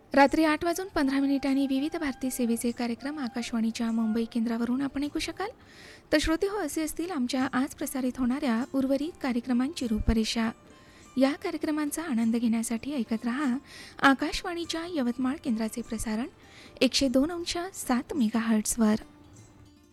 रात्री 8:15 विविध भारती सेवेचे कार्यक्रम आकाशवाणीच्या मुंबई केंद्रावरून आपण ऐकू शकाल. तर श्रोते हो, असे असतील आमच्या आज प्रसारित होणाऱ्या उर्वरित कार्यक्रमांची रूपरेषा. या कार्यक्रमांचा आनंद घेण्यासाठी ऐकत रहा आकाशवाणीच्या यवतमाळ केंद्राचे प्रसारण 102.7 मेगाहर्ट्झवर.